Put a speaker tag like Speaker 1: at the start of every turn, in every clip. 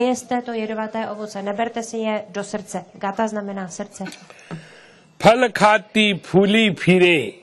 Speaker 1: Jeste to jedovaté ovoce, neberte si je do srdce. Gata znamená srdce.
Speaker 2: फल खाती फूली फिरे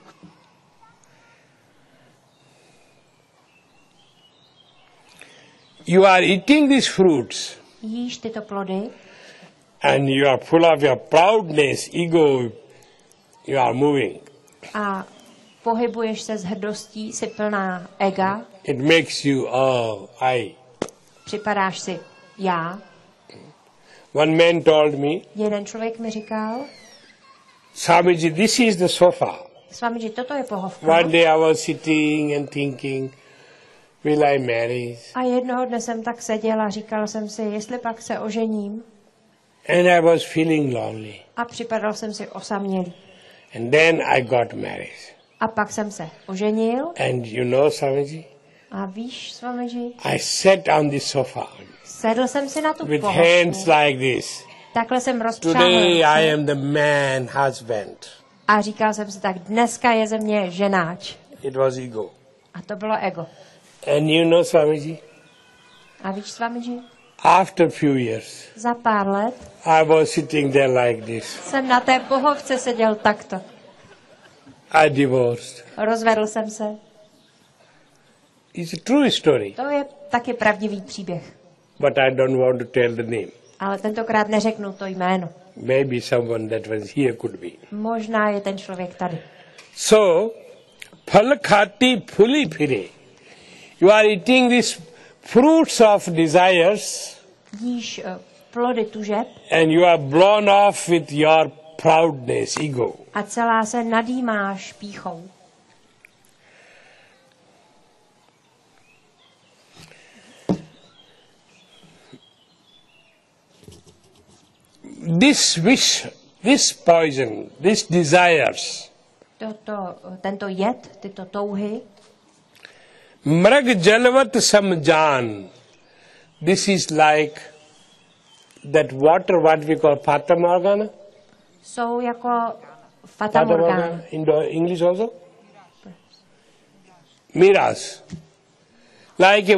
Speaker 2: You are eating these fruits
Speaker 1: Jíš tyto plody
Speaker 2: and you are full of your proudness, ego, you are moving.
Speaker 1: a pohybuješ se s hrdostí, jsi plná ega,
Speaker 2: It makes you, oh, I.
Speaker 1: připadáš si já.
Speaker 2: One man told me,
Speaker 1: Jeden člověk mi říkal,
Speaker 2: Swamiji, this is the sofa.
Speaker 1: Swamiji, toto je pohovka.
Speaker 2: One day I was sitting and thinking, will I marry?
Speaker 1: A jednoho dne jsem tak seděl a říkal jsem si, jestli pak se ožením.
Speaker 2: And I was feeling lonely.
Speaker 1: A připadal jsem si osamělý.
Speaker 2: And then I got married.
Speaker 1: A pak jsem se oženil.
Speaker 2: And you know, Swamiji,
Speaker 1: A víš, Swamiji,
Speaker 2: I sat on the sofa
Speaker 1: sedl jsem si na tu
Speaker 2: with
Speaker 1: pohovku.
Speaker 2: hands like this.
Speaker 1: Takhle jsem rozpřáhl
Speaker 2: Today I
Speaker 1: ruce
Speaker 2: am the man husband.
Speaker 1: a říkal jsem si tak, dneska je ze mě ženáč.
Speaker 2: It was ego.
Speaker 1: A to bylo ego.
Speaker 2: And you know, Swamiji,
Speaker 1: A víš, Swamiji,
Speaker 2: after few years,
Speaker 1: za pár let
Speaker 2: I was sitting there like this.
Speaker 1: jsem na té pohovce seděl takto.
Speaker 2: I divorced.
Speaker 1: Rozvedl jsem se.
Speaker 2: It's a true story,
Speaker 1: To je taky pravdivý příběh.
Speaker 2: but I don't want to tell the name.
Speaker 1: Ale tentokrát neřeknu to jméno.
Speaker 2: Maybe someone that was here could be.
Speaker 1: Možná je ten člověk tady.
Speaker 2: So, phal khati phuli phire. You are eating these fruits of desires
Speaker 1: Jíš plody tužeb
Speaker 2: and you are blown off with your proudness, ego.
Speaker 1: a celá se nadýmáš pýchou.
Speaker 2: This wish, this poison, these desires,
Speaker 1: Tento jed, tyto touhy,
Speaker 2: mrag jalvat samjan. This is like that water, what we call Fata Morgana.
Speaker 1: jsou jako
Speaker 2: Fata
Speaker 1: fatamorgana.
Speaker 2: In the English also? Miras. Like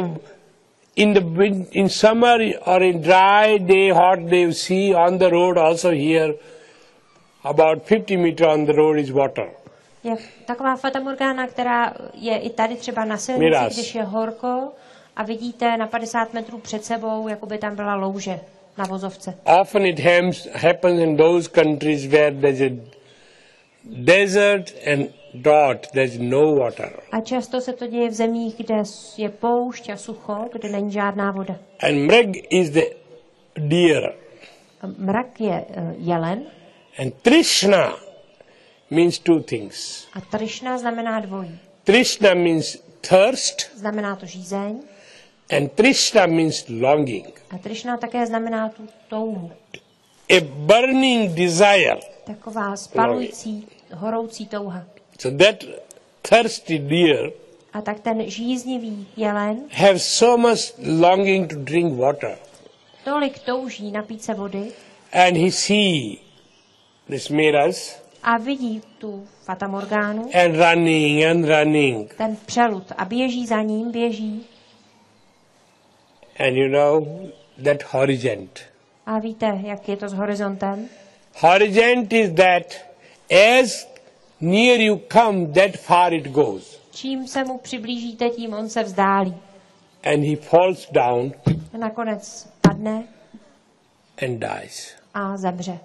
Speaker 2: in summer or in dry day, hot day, you see on the road also here, about 50 meters on the road is water.
Speaker 1: Je taková fatamorgana, která je i tady třeba na silnici,
Speaker 2: Miraz.
Speaker 1: když je horko a vidíte na 50 metrů před sebou, jako by tam byla louže na vozovce.
Speaker 2: Often it happens in those countries where there's a desert and drought, there's no water.
Speaker 1: A často se to děje v zemích, kde je poušť a sucho, kde není žádná voda.
Speaker 2: And mrag is the deer.
Speaker 1: Mrak je jelen
Speaker 2: And Trishna means two things.
Speaker 1: a Trishna znamená dvojí.
Speaker 2: Trishna means thirst
Speaker 1: Znamená to žízeň
Speaker 2: and Trishna means longing.
Speaker 1: a Trishna také znamená tu touhu.
Speaker 2: A burning desire.
Speaker 1: Taková spalující, horoucí touha.
Speaker 2: So that thirsty deer
Speaker 1: A tak ten žíznivý jelen
Speaker 2: have so much longing to drink water.
Speaker 1: tolik touží napít se vody
Speaker 2: And he see this miras
Speaker 1: a vidí tu fatamorgánu,
Speaker 2: and running.
Speaker 1: ten přelud a běží za ním, běží.
Speaker 2: And you know that horizont.
Speaker 1: A víte, jak je to s horizontem?
Speaker 2: Horizont is that as near you come, that far it goes.
Speaker 1: Čím se mu přiblížíte, tím on se vzdálí.
Speaker 2: And he falls down
Speaker 1: A nakonec padne
Speaker 2: and dies.
Speaker 1: a zemře.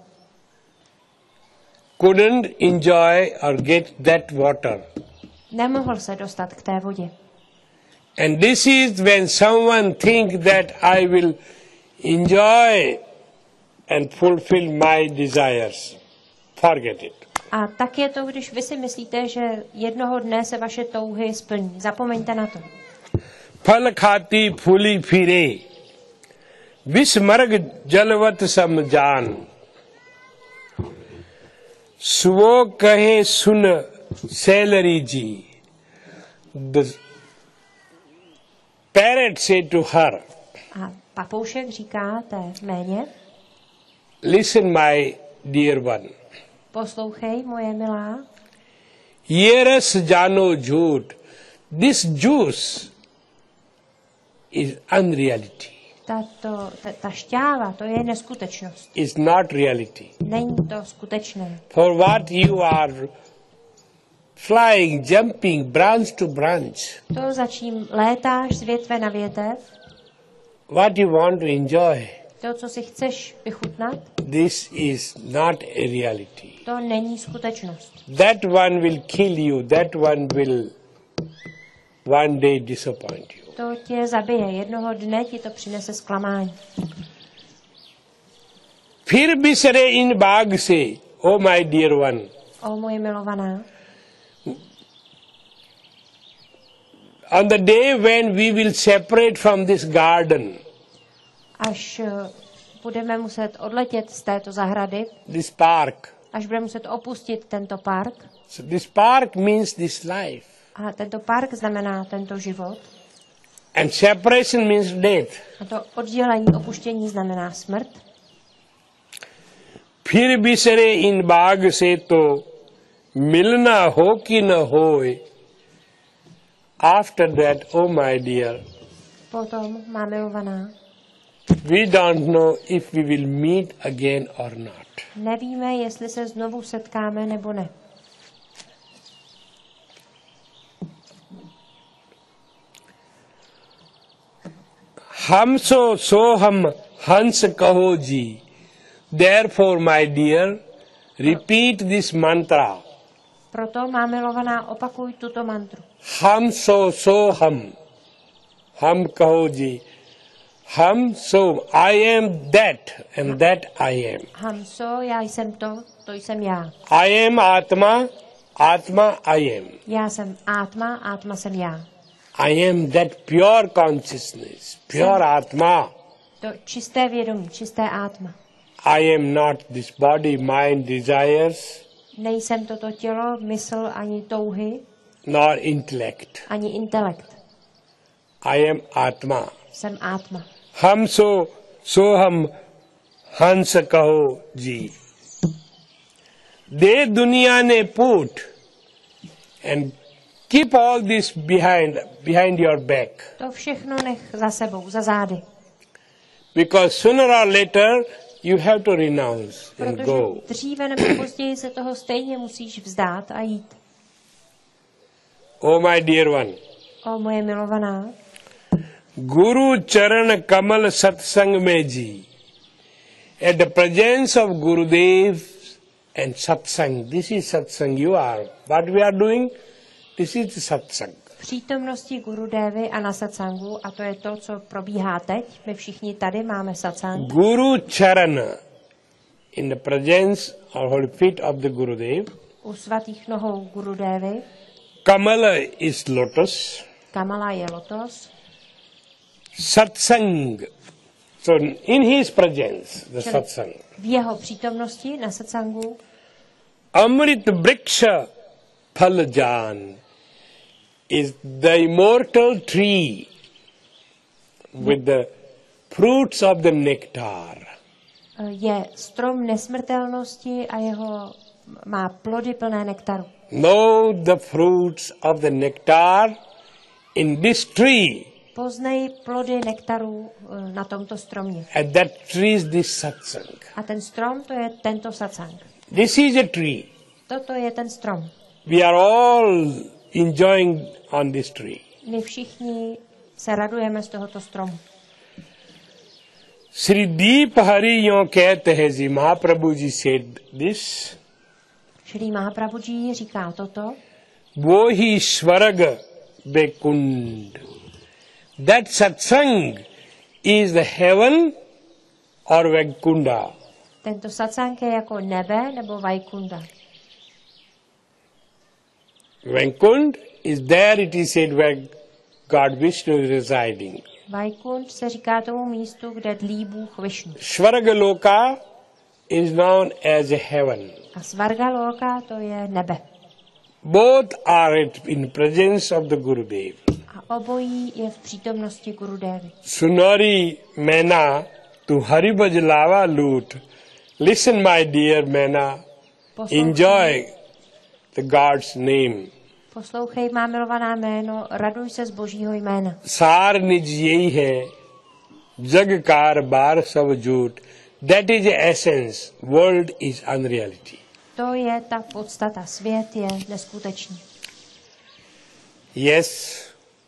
Speaker 2: Couldn't enjoy or get that water.
Speaker 1: Nemohl se dostat k té vodě.
Speaker 2: And this is when someone think that I will enjoy and fulfill my desires. Forget it.
Speaker 1: A tak je to, když vy si myslíte, že jednoho dne se vaše touhy splní. Zapomeňte na to.
Speaker 2: Phal khati phuli phire. Vismarg jalvat samjan. Svo kahe sun celery ji. The parrot said to her,
Speaker 1: A papoušek říká té méně,
Speaker 2: listen my dear one.
Speaker 1: poslouchej, moje milá,
Speaker 2: Yeras jano jhoot. This juice is unreality.
Speaker 1: Ta šťáva, to je neskutečnost.
Speaker 2: It's not reality.
Speaker 1: Není to skutečné.
Speaker 2: For what you are flying, jumping, branch to branch,
Speaker 1: To, za čím létáš z větve na větev,
Speaker 2: what you want to enjoy,
Speaker 1: to, co si chceš vychutnat,
Speaker 2: this is not a reality.
Speaker 1: to není skutečnost.
Speaker 2: That one will kill you, that one will one day disappoint you.
Speaker 1: To tě zabije. Jednoho dne ti to přinese zklamání.
Speaker 2: फिर बिसरे इन बाग से, oh my dear one,
Speaker 1: O moje milovaná,
Speaker 2: on the day when we will separate from this garden,
Speaker 1: až budeme muset odletět z této zahrady,
Speaker 2: this park.
Speaker 1: až budeme muset opustit tento park,
Speaker 2: So this park means this life.
Speaker 1: a tento park znamená tento život,
Speaker 2: And separation means death.
Speaker 1: a to oddělení, opuštění znamená smrt,
Speaker 2: फिर बिसरे इन बाग से तो मिलना हो कि न होए. After that, oh my dear,
Speaker 1: potom, má milovaná,
Speaker 2: we don't know if we will meet again or not.
Speaker 1: nevíme, jestli se znovu setkáme nebo ne.
Speaker 2: हम सो हम हंस कहो जी. Therefore, my dear, repeat this mantra.
Speaker 1: Proto, má milovaná, opakuj tuto mantru.
Speaker 2: हम सो हम कहो जी. हम सो, I am that, and that I am.
Speaker 1: Hamso, já jsem to, to jsem já.
Speaker 2: I am Atma, Atma I am.
Speaker 1: Já jsem Atma, Atma jsem já.
Speaker 2: I am that pure consciousness, pure Atma.
Speaker 1: To čisté vědomí, čisté Atma.
Speaker 2: I am not this body, mind, desires,
Speaker 1: Nejsem toto tělo, mysl, ani touhy,
Speaker 2: nor intellect.
Speaker 1: ani intelekt.
Speaker 2: I am Atma.
Speaker 1: Jsem Atma.
Speaker 2: हम सो हम हंस कहो जी. दे दुनिया ने put and keep all this behind your back,
Speaker 1: To všechno nech za sebou, za zády.
Speaker 2: because sooner or later you have to renounce and go.
Speaker 1: Protože dříve nebo později se toho stejně musíš vzdát a jít.
Speaker 2: Oh my dear one,
Speaker 1: O moje milovaná,
Speaker 2: Guru Charan Kamal Satsang में जी, at the presence of Gurudev and Satsang, this is Satsang you are. What we are doing, this is the Satsang.
Speaker 1: v přítomnosti Gurudevy a na satsangu, a to je to, co probíhá teď, my všichni tady máme satsang,
Speaker 2: Guru Charan, in the presence or holy feet of the Gurudev.
Speaker 1: u svatých nohou Gurudevy,
Speaker 2: Kamala is lotus.
Speaker 1: Kamala je lotos,
Speaker 2: Satsang. So in his presence, the
Speaker 1: čili
Speaker 2: Satsang.
Speaker 1: v jeho přítomnosti na satsangu,
Speaker 2: Amrit Vriksha Phaljan is the immortal tree with the fruits of the nectar.
Speaker 1: je strom nesmrtelnosti a jeho má plody plné nektaru.
Speaker 2: Know the fruits of the nectar in this tree.
Speaker 1: Poznej plody nektaru na tomto stromě.
Speaker 2: And that tree is this Satsang.
Speaker 1: A ten strom, to je tento satsang.
Speaker 2: This is a tree.
Speaker 1: Toto je ten strom.
Speaker 2: We are all enjoying on this tree.
Speaker 1: My všichni se radujeme z tohoto stromu.
Speaker 2: Sri Deep Hari yon कहते हैं जी, Mahaprabhu ji said this.
Speaker 1: Šrý Mahaprabhuji říká toto.
Speaker 2: वो ही स्वर्ग बेकुंड. That satsang is the heaven or Vaikunda.
Speaker 1: Tento satsang je jako nebe nebo Vaikunda.
Speaker 2: Vaikund is there, it is said, where God Vishnu is residing.
Speaker 1: Vaikund se říká tomu místu, kde dlí Bůh Višnu.
Speaker 2: Svargaloka is known as a heaven.
Speaker 1: A Svargaloka to je nebe.
Speaker 2: Both are in presence of the Gurudev.
Speaker 1: A obojí je v přítomnosti Gurudevy.
Speaker 2: Sunari Mena, tu Haribhaj lava loot. Listen, my dear Mena, enjoy the God's name.
Speaker 1: Poslouchej, má milovaná jméno, raduj se z Božího jména.
Speaker 2: सार निज यही है, Jagkar bar sav jhoot. That is the essence. World is unreality.
Speaker 1: To je ta podstata. Svět je neskutečný.
Speaker 2: Yes.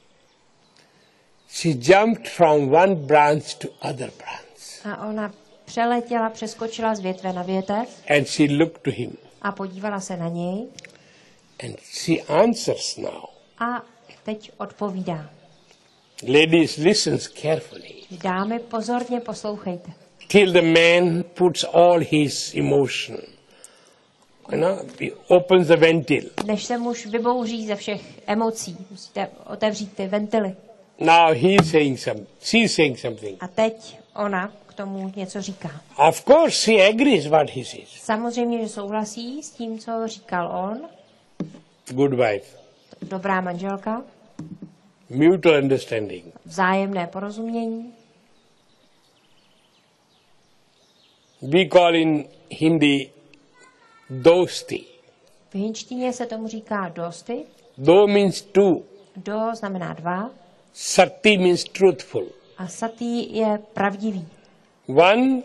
Speaker 2: She jumped from one branch to other branch.
Speaker 1: A ona přeletěla, přeskočila z větve na větev
Speaker 2: And she looked to him.
Speaker 1: a podívala se na něj
Speaker 2: And she answers now.
Speaker 1: a teď odpovídá.
Speaker 2: Ladies, listen carefully.
Speaker 1: Dámy, pozorně poslouchejte.
Speaker 2: Till the man puts all his emotion. He opens the ventil.
Speaker 1: Než se muž vybouří ze všech emocí, musíte otevřít ty ventily.
Speaker 2: Now she's saying something.
Speaker 1: A teď ona k tomu něco říká.
Speaker 2: Of course she agrees what he says.
Speaker 1: Samozřejmě, že souhlasí s tím, co říkal on.
Speaker 2: Good wife.
Speaker 1: Dobrá manželka.
Speaker 2: Mutual understanding.
Speaker 1: Vzájemné porozumění.
Speaker 2: We call in Hindi dosti.
Speaker 1: V hinčtině se tomu říká dosti.
Speaker 2: Do means two.
Speaker 1: Do znamená dva.
Speaker 2: Sati means truthful.
Speaker 1: A satý je pravdivý.
Speaker 2: One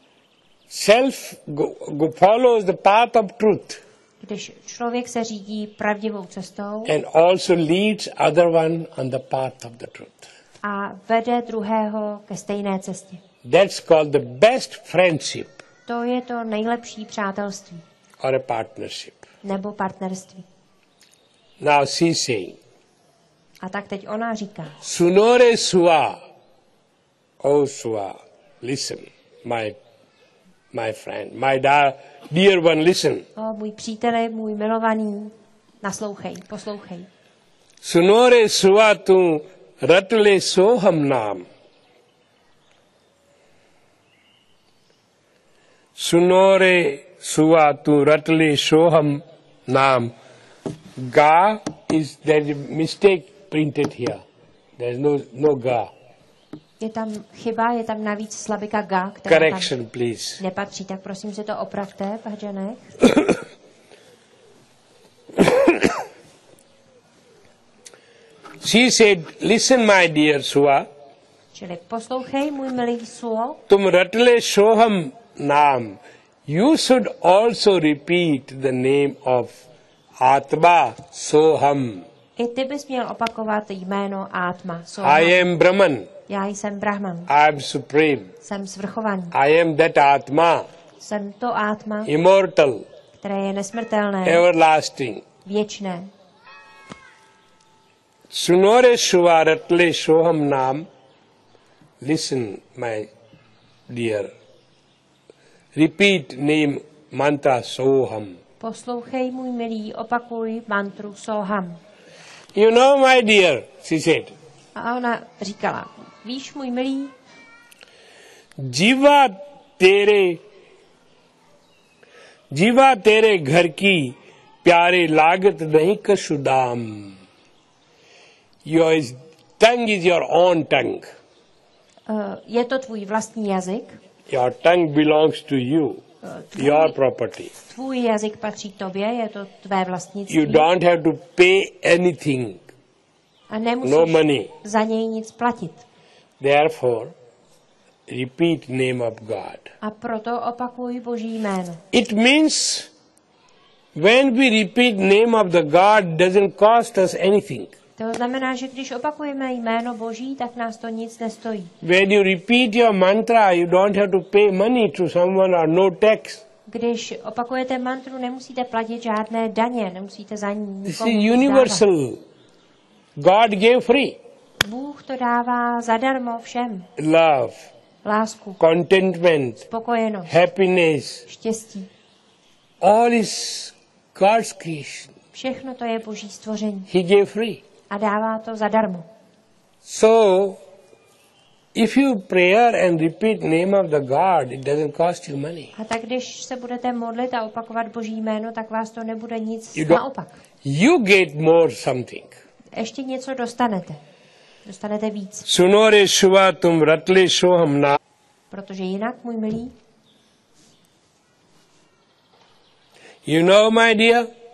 Speaker 2: follows the path of truth.
Speaker 1: Když člověk se řídí pravdivou cestou
Speaker 2: And also leads other one on the path of the truth.
Speaker 1: a vede druhého ke stejné cestě.
Speaker 2: That's called the best friendship
Speaker 1: To je to nejlepší přátelství
Speaker 2: or a partnership.
Speaker 1: nebo partnerství.
Speaker 2: Now she's saying,
Speaker 1: A tak teď ona říká,
Speaker 2: Sunore Sua. Oh Sua, listen, my friend, my dear one, listen.
Speaker 1: o můj příteli, můj milovaný, naslouchej, poslouchej.
Speaker 2: Sunore Sua tu ratle soham naam. Sunore Sua tu ratle soham naam. Ga is, there is a mistake printed here. There is no ga.
Speaker 1: Je tam chyba, je tam navíc slabika ga, která
Speaker 2: Correction,
Speaker 1: tam
Speaker 2: please.
Speaker 1: nepatří, tak prosím si to opravte, Bhajanech.
Speaker 2: She said, listen my dear Sua,
Speaker 1: Čili poslouchej, můj milý Suo,
Speaker 2: tum ratle soham naam. You should also repeat the name of Atma Soham.
Speaker 1: i ty bys měl opakovat jméno Atma, Soham.
Speaker 2: I am Brahman.
Speaker 1: Já jsem Brahman,
Speaker 2: I am supreme.
Speaker 1: jsem svrchovaný,
Speaker 2: I am that Atma,
Speaker 1: jsem to Atma,
Speaker 2: immortal,
Speaker 1: které je nesmrtelné,
Speaker 2: everlasting.
Speaker 1: věčné.
Speaker 2: Sunore Sua ratle soham naam. Listen, my dear. Repeat name mantra Soham.
Speaker 1: Poslouchej, můj milý, opakuj mantru Soham.
Speaker 2: You know, my dear, she said,
Speaker 1: A ona říkala, víš, můj milý,
Speaker 2: जीवा तेरे घर की प्यारे लागत नहीं कशुदाम. Your tongue is your own tongue.
Speaker 1: je to tvůj vlastní jazyk,
Speaker 2: Your tongue belongs to you, your property.
Speaker 1: tvůj jazyk patří tobě, je to tvé
Speaker 2: You
Speaker 1: vlastnictví
Speaker 2: don't have to pay anything,
Speaker 1: a nemusíš
Speaker 2: no money.
Speaker 1: za něj nic platit.
Speaker 2: Therefore, repeat name of God.
Speaker 1: A proto opakuj Boží jméno.
Speaker 2: It means when we repeat name of the God doesn't cost us anything.
Speaker 1: To znamená, že když opakujeme jméno Boží, tak nás to nic nestojí.
Speaker 2: When you repeat your mantra, you don't have to pay money to someone or no tax.
Speaker 1: Když opakujete mantru, nemusíte platit žádné daně, nemusíte za ní
Speaker 2: This
Speaker 1: nikomu
Speaker 2: is
Speaker 1: nic dávat.
Speaker 2: universal. God gave free.
Speaker 1: Bůh to dává zadarmo všem.
Speaker 2: Love,
Speaker 1: Lásku,
Speaker 2: contentment,
Speaker 1: spokojenost,
Speaker 2: happiness,
Speaker 1: štěstí.
Speaker 2: all is God's creation.
Speaker 1: Všechno to je Boží stvoření
Speaker 2: He gave free.
Speaker 1: a dává to zadarmo.
Speaker 2: So, if you prayer and repeat name of the God, it doesn't cost you money.
Speaker 1: A tak když se budete modlit a opakovat Boží jméno, tak vás to nebude nic,
Speaker 2: You don't-
Speaker 1: naopak.
Speaker 2: You get more something.
Speaker 1: Ještě něco dostanete. Dostanete víc.
Speaker 2: Sunore Shiva tum ratle soham na.
Speaker 1: Protože jinak, můj milý,
Speaker 2: You know, my dear,